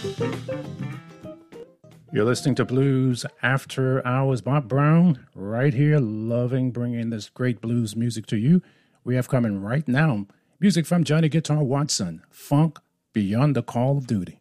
You're listening to Blues After Hours. Bob Brown, right here, loving bringing this great blues music to you. We have coming right now music from Johnny Guitar Watson, Funk Beyond the Call of Duty.